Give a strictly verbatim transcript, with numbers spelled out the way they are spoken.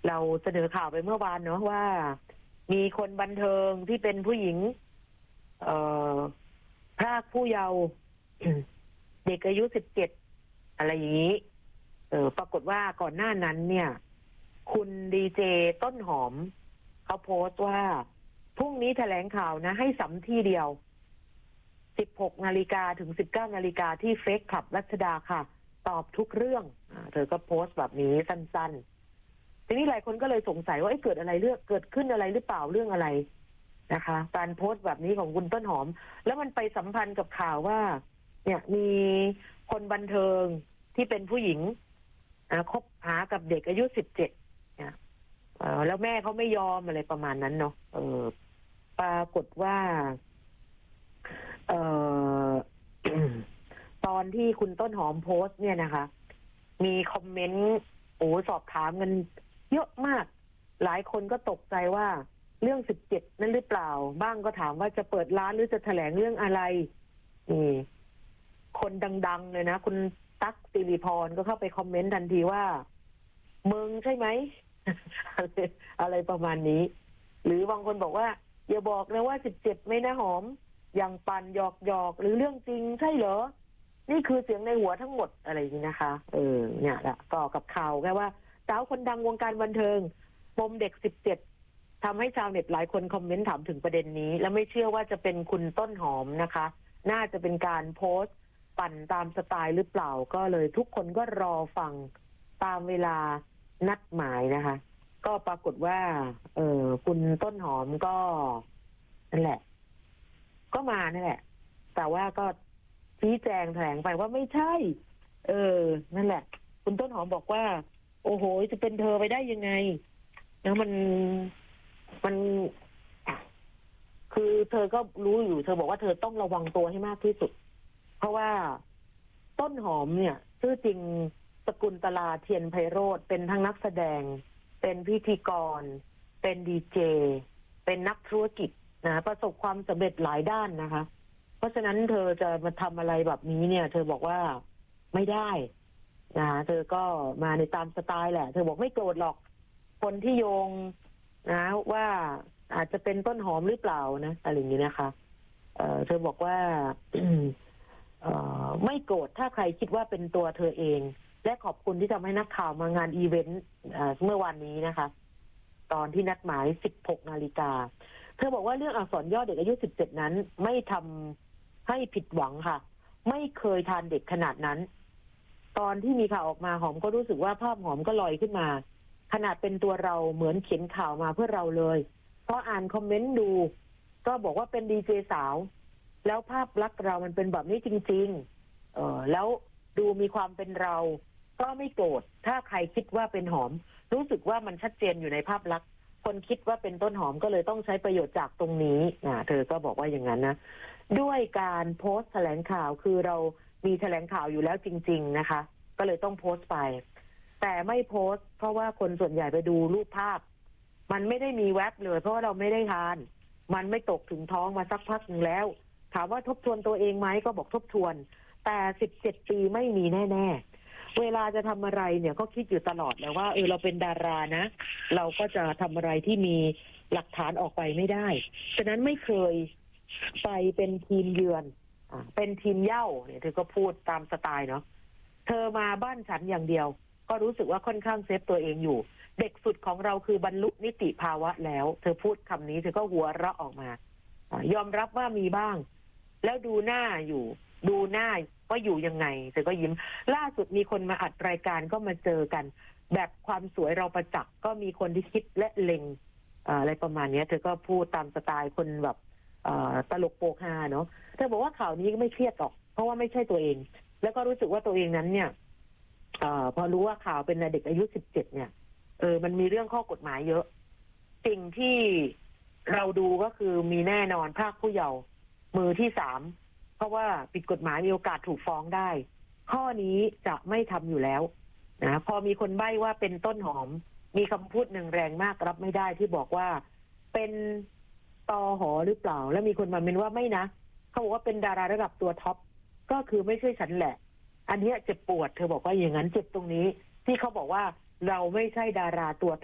เราเสนอข่าวไปเมื่อวานเนาะว่ามีคนบันเทิงที่เป็นผู้หญิง เอ่อพรากผู้เยาว์ เด็กอายุสิบเจ็ดอะไรอย่างนี้เออปรากฏว่าก่อนหน้านั้นเนี่ย คุณดีเจต้นหอมเขาโพสต์ว่าพรุ่งนี้แถลงข่าวนะให้สัมที่เดียวสิบหกนาฬิกาถึงสิบเก้านาฬิกาที่เฟซคลับรัชดาค่ะตอบทุกเรื่องเธอก็โพสต์แบบนี้สั้นๆทีนี้หลายคนก็เลยสงสัยว่าเกิดอะไรเรื่องเกิดขึ้นอะไรหรือเปล่าเรื่องอะไรนะคะการโพสต์แบบนี้ของคุณต้นหอมแล้วมันไปสัมพันธ์กับข่าวว่าเนี่ยมีคนบันเทิงที่เป็นผู้หญิงคบหากับเด็กอายุสิบเจ็ดเนี่ยแล้วแม่เขาไม่ยอมอะไรประมาณนั้นเนาะเออปรากฏว่าเอ่อ ตอนที่คุณต้นหอมโพสต์เนี่ยนะคะมีคอมเมนต์โอ้สอบถามกันเยอะมากหลายคนก็ตกใจว่าเรื่องสิบเจ็ดนั่นหรือเปล่าบ้างก็ถามว่าจะเปิดร้านหรือจะแถลงเรื่องอะไรนี่คนดังๆเลยนะคุณตั๊กสิริพรก็เข้าไปคอมเมนต์ทันทีว่ามึงใช่ไหม อะไรประมาณนี้หรือบางคนบอกว่าอย่าบอกนะว่าสิบเจ็ดไม่นะหอมอย่างปั่นหยอกหยอกหรือเรื่องจริงใช่เหรอนี่คือเสียงในหัวทั้งหมดอะไรอย่างนี้นะคะเออเนี่ยแหละก็กับข่าวแค่ว่าสาวคนดังวงการบันเทิงปมเด็กสิบเจ็ดทำให้ชาวเน็ตหลายคนคอมเมนต์ถามถึงประเด็นนี้และไม่เชื่อว่าจะเป็นคุณต้นหอมนะคะน่าจะเป็นการโพสต์ปั่นตามสไตล์หรือเปล่าก็เลยทุกคนก็รอฟังตามเวลานัดหมายนะคะก็ปรากฏว่าเออคุณต้นหอมก็นั่นแหละก็มานั่นแหละแต่ว่าก็ชี้แจงแถลงไปว่าไม่ใช่เออนั่นแหละคุณต้นหอมบอกว่าโอ้โหจะเป็นเธอไปได้ยังไงแล้วมันมันคือเธอก็รู้อยู่เธอบอกว่าเธอต้องระวังตัวให้มากที่สุดเพราะว่าต้นหอมเนี่ยชื่อจริงสกุลตลาเทียนไพโรจน์เป็นทั้งนักแสดงเป็นพิธีกรเป็นดีเจเป็นนักธุรกิจนะประสบความสำเร็จหลายด้านนะคะเพราะฉะนั้นเธอจะมาทำอะไรแบบนี้เนี่ยเธอบอกว่าไม่ได้นะเธอก็มาในตามสไตล์แหละเธอบอกไม่โกรธหรอกคนที่โยงนะว่าอาจจะเป็นต้นหอมหรือเปล่านะอะไรอย่างนี้นะคะเอ่อเธอบอกว่า เอ่อไม่โกรธถ้าใครคิดว่าเป็นตัวเธอเองและขอบคุณที่ทำให้นักข่าวมางานอีเวนต์เมื่อวานนี้นะคะตอนที่นัดหมายสิบหกนาฬิกาเธอบอกว่าเรื่องอักษรย่อเด็กอายุสิบเจ็ดนั้นไม่ทำให้ผิดหวังค่ะไม่เคยทานเด็กขนาดนั้นตอนที่มีข่าวออกมาหอมก็รู้สึกว่าภาพหอมก็ลอยขึ้นมาขนาดเป็นตัวเราเหมือนเขียนข่าวมาเพื่อเราเลยเพราะอ่านคอมเมนต์ดูก็บอกว่าเป็นดีเจสาวแล้วภาพลักษณ์เรามันเป็นแบบนี้จริงๆเออแล้วดูมีความเป็นเราก็ไม่โกรธถ้าใครคิดว่าเป็นหอมรู้สึกว่ามันชัดเจนอยู่ในภาพลักษณ์คนคิดว่าเป็นต้นหอมก็เลยต้องใช้ประโยชน์จากตรงนี้นะเธอก็บอกว่าอย่างนั้นนะด้วยการโพสต์แถลงข่าวคือเรามีแถลงข่าวอยู่แล้วจริงๆนะคะก็เลยต้องโพสต์ไปแต่ไม่โพสต์เพราะว่าคนส่วนใหญ่ไปดูรูปภาพมันไม่ได้มีแว็บเลยเพราะว่าเราไม่ได้ทานมันไม่ตกถึงท้องมาสักพักหนึ่งแล้วถามว่าทบทวนตัวเองไหมก็บอกทบทวนแต่สิบเจ็ดปีไม่มีแน่ๆเวลาจะทำอะไรเนี่ยก็คิดอยู่ตลอดแล้วว่าเออเราเป็นดารานะเราก็จะทำอะไรที่มีหลักฐานออกไปไม่ได้ฉะนั้นไม่เคยไปเป็นทีมเยือนอ่าเป็นทีมเหย้าเนี่ยเธอก็พูดตามสไตล์เนาะเธอมาบ้านฉันอย่างเดียวก็รู้สึกว่าค่อนข้างเซฟตัวเองอยู่เด็กสุดของเราคือบรรลุนิติภาวะแล้วเธอพูดคำนี้เธอก็หัวเราะออกมายอมรับว่ามีบ้างแล้วดูหน้าอยู่ดูหน้าว่าอยู่ยังไงเธอก็ยิ้มล่าสุดมีคนมาอัดรายการก็มาเจอกันแบบความสวยเราประจักษ์ก็มีคนที่คิดและเล็งอะไรประมาณนี้เธอก็พูดตามสไตล์คนแบบตลกโปกฮาเนาะเธอบอกว่าข่าวนี้ก็ไม่เครียดหรอกเพราะว่าไม่ใช่ตัวเองแล้วก็รู้สึกว่าตัวเองนั้นเนี่ยอพอรู้ว่าข่าวเป็นเด็กอายุสิบเจ็ดเนี่ยเออมันมีเรื่องข้อกฎหมายเยอะสิ่งที่เราดูก็คือมีแน่นอนภาคผู้เยาว์มือที่สามเพราะว่าผิดกฎหมายมีโอกาสถูกฟ้องได้ข้อนี้จะไม่ทำอยู่แล้วนะพอมีคนใบ้ว่าเป็นต้นหอมมีคำพูดหนึ่งแรงมากรับไม่ได้ที่บอกว่าเป็นตอหอหรือเปล่าแล้วมีคนมาเมนว่าไม่นะเขาบอกว่าเป็นดาราระดับตัวท็อปก็คือไม่ใช่ฉันแหละอันนี้เจ็บปวดเธอบอกว่าอย่างนั้นเจ็บตรงนี้ที่เขาบอกว่าเราไม่ใช่ดาราตัว